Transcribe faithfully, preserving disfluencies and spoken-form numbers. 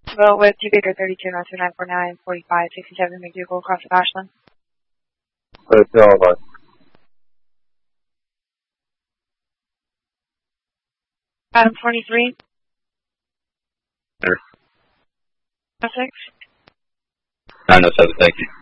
Well, with two Baker thirty-two, nine two nine four nine, forty-five, sixty-seven, make vehicle across of Ashland. Hotel one. Adam twenty-three. Sure. six. nine oh seven, thank you.